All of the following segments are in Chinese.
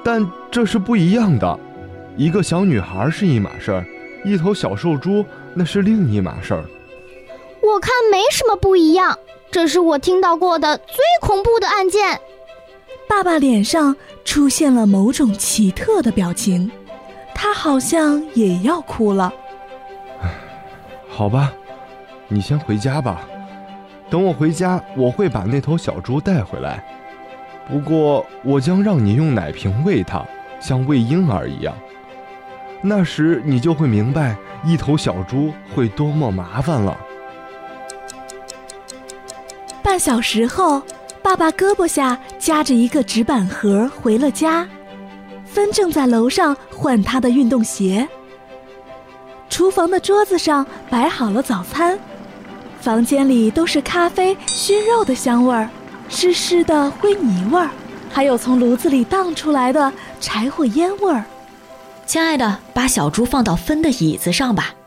但这是不一样的，一个小女孩是一码事儿，一头小瘦猪那是另一码事儿。 我看没什么不一样，这是我听到过的最恐怖的案件。 爸爸脸上出现了某种奇特的表情，他好像也要哭了。 好吧，你先回家吧，等我回家我会把那头小猪带回来，不过我将让你用奶瓶喂它，像喂婴儿一样，那时你就会明白一头小猪会多么麻烦了。 半小时后，爸爸胳膊下夹着一个纸板盒回了家，芬正在楼上换他的运动鞋。厨房的桌子上摆好了早餐，房间里都是咖啡熏肉的香味儿，湿湿的灰泥味儿，还有从炉子里荡出来的柴火烟味儿。 亲爱的，把小猪放到芬的椅子上吧。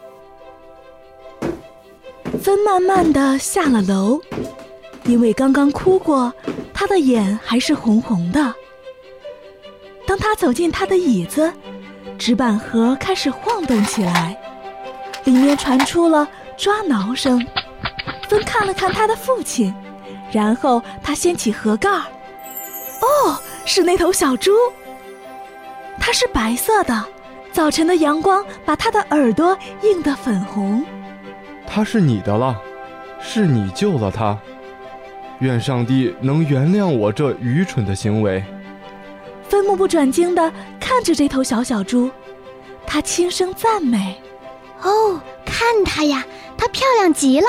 芬慢慢地下了楼，因为刚刚哭过，他的眼还是红红的。当他走进他的椅子，纸板盒开始晃动起来，里面传出了抓挠声。芬看了看他的父亲，然后他掀起盒盖。哦，是那头小猪。它是白色的，早晨的阳光把它的耳朵映得粉红。 它是你的了，是你救了它。愿上帝能原谅我这愚蠢的行为。 芬目不转睛地看着这头小猪，他轻声赞美： 哦，看它呀，它漂亮极了。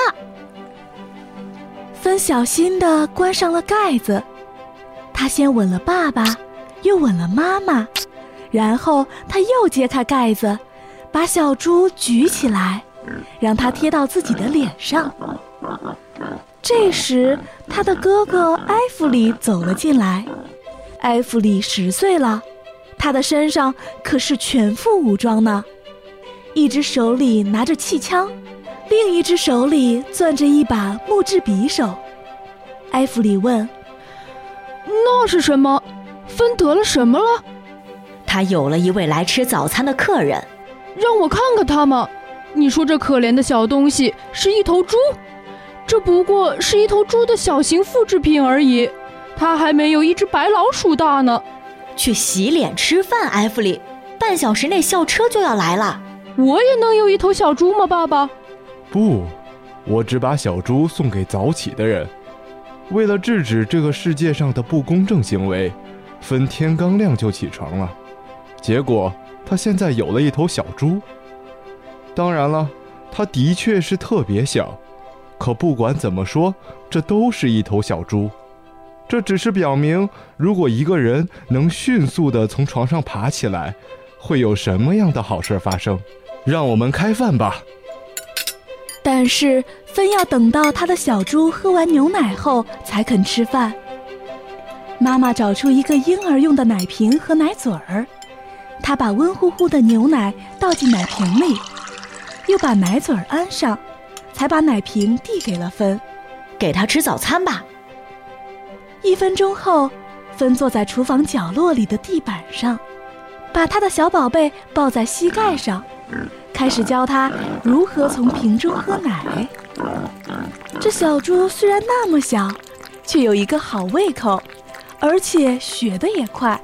芬小心地关上了盖子，他先吻了爸爸，又吻了妈妈，然后他又揭开盖子，把小猪举起来，让它贴到自己的脸上。这时他的哥哥埃弗里走了进来。埃弗里10岁了，他的身上可是全副武装呢，一只手里拿着气枪，另一只手里攥着一把木质匕首。埃弗里问： 那是什么？芬得了什么了？ 他有了一位来吃早餐的客人。 让我看看他嘛。你说这可怜的小东西是一头猪，这不过是一头猪的小型复制品而已，它还没有一只白老鼠大呢。 去洗脸吃饭，埃弗里，半小时内校车就要来了。 我也能有一头小猪吗，爸爸？ 不，我只把小猪送给早起的人。为了制止这个世界上的不公正行为，芬天刚亮就起床了，结果他现在有了一头小猪。当然了，它的确是特别小，可不管怎么说，这都是一头小猪。这只是表明，如果一个人能迅速地从床上爬起来，会有什么样的好事发生。让我们开饭吧。 但是芬要等到他的小猪喝完牛奶后才肯吃饭。妈妈找出一个婴儿用的奶瓶和奶嘴儿，她把温乎乎的牛奶倒进奶瓶里，又把奶嘴儿安上，才把奶瓶递给了芬。 给他吃早餐吧。 1分钟后，芬坐在厨房角落里的地板上，把他的小宝贝抱在膝盖上，开始教他如何从瓶中喝奶。这小猪虽然那么小，却有一个好胃口，而且学得也快。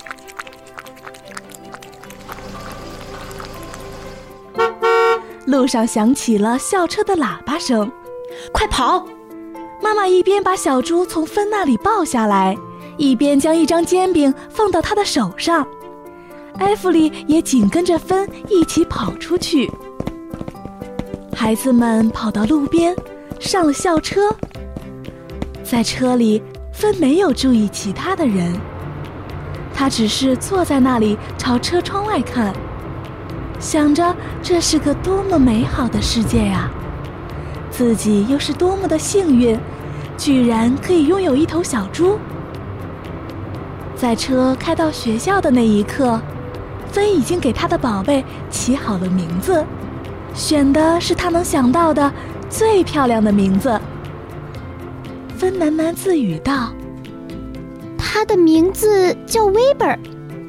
路上响起了校车的喇叭声， 快跑！ 妈妈一边把小猪从芬那里抱下来，一边将一张煎饼放到他的手上。埃弗里也紧跟着芬一起跑出去。孩子们跑到路边，上了校车。在车里，芬没有注意其他的人，她只是坐在那里朝车窗外看，想着这是个多么美好的世界呀，自己又是多么的幸运，居然可以拥有一头小猪。在车开到学校的那一刻，芬已经给他的宝贝起好了名字，选的是他能想到的最漂亮的名字。芬喃喃自语道： 他的名字叫威本，